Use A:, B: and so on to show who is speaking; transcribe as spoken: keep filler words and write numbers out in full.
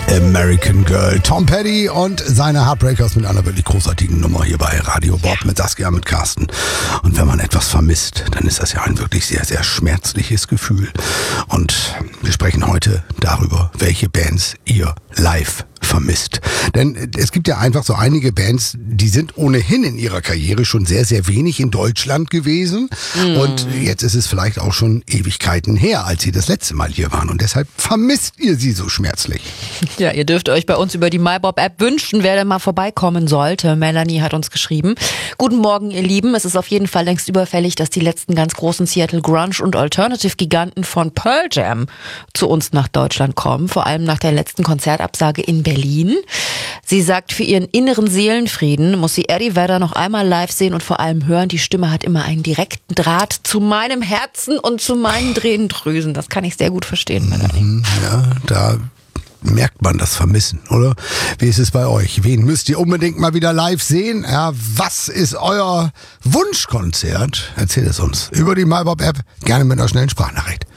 A: American Girl. Tom Petty und seine Heartbreakers mit einer wirklich großartigen Nummer hier bei Radio Bob mit Saskia, mit Carsten. Und wenn man etwas vermisst, dann ist das ja ein wirklich sehr, sehr schmerzliches Gefühl. Und wir sprechen heute darüber, welche Bands ihr live vermisst. Denn es gibt ja einfach so einige Bands, die sind ohnehin in ihrer Karriere schon sehr, sehr wenig in Deutschland gewesen. Mm. Und jetzt ist es vielleicht auch schon Ewigkeiten her, als sie das letzte Mal hier waren. Und deshalb vermisst ihr sie so schmerzlich.
B: Ja, ihr dürft euch bei uns über die MyBob-App wünschen, wer denn mal vorbeikommen sollte. Melanie hat uns geschrieben. Guten Morgen, ihr Lieben. Es ist auf jeden Fall längst überfällig, dass die letzten ganz großen Seattle Grunge- und Alternative-Giganten von Pearl Jam zu uns nach Deutschland kommen. Vor allem nach der letzten Konzertabsage in Berlin. Sie sagt, für ihren inneren Seelenfrieden muss sie Eddie Vedder noch einmal live sehen und vor allem hören. Die Stimme hat immer einen direkten Draht zu meinem Herzen und zu meinen Tränendrüsen. Das kann ich sehr gut verstehen, Melanie.
A: Ja, da merkt man das Vermissen, oder? Wie ist es bei euch? Wen müsst ihr unbedingt mal wieder live sehen? Ja, was ist euer Wunschkonzert? Erzählt es uns über die MyBob-App, gerne mit einer schnellen Sprachnachricht.